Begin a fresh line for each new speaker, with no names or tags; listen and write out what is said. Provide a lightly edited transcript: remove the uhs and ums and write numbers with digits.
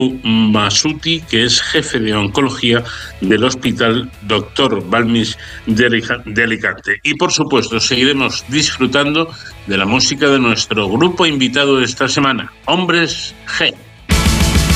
Masuti, que es jefe de oncología del Hospital Dr. Balmis de Alicante. Y por supuesto seguiremos disfrutando de la música de nuestro grupo invitado de esta semana, Hombres G.